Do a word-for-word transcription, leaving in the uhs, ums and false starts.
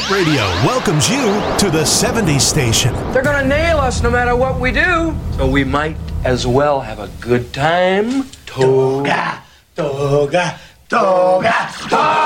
Hit Radio welcomes you to the seventies station. They're gonna nail us no matter what we do, so we might as well have a good time. Toga, toga, toga, toga.